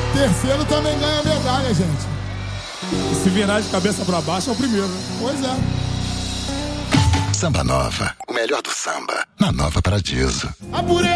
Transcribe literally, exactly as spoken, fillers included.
Terceiro também ganha medalha, gente. E se virar de cabeça pra baixo é o primeiro, né? Pois é. Samba Nova, o melhor do samba, na Nova Paradiso. Apurei!